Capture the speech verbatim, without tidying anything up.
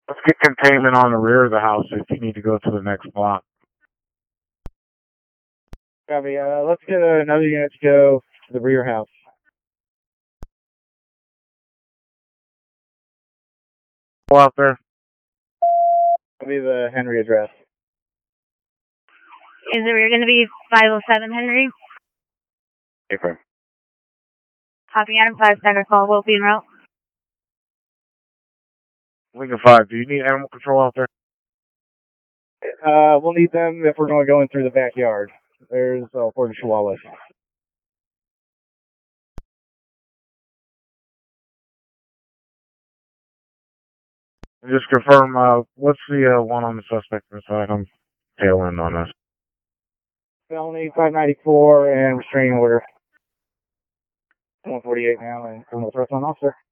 Let's get containment on the rear of the house if you need to go to the next block. Copy. Uh, let's get another unit to go to the rear house. Go out there. That'll be the Henry address. Is the rear going to be five oh seven Henry? Okay. Copy Adam five, Stagger call, will be en route. Lincoln five, do you need animal control out there? Uh, we'll need them if we're going to go in through the backyard. There's uh, for the Chihuahuas. Just confirm, uh, what's the uh, one on the suspect side? I'm tail end on this. Felony five ninety-four and restraining order. one forty-eight now and criminal threats on officer.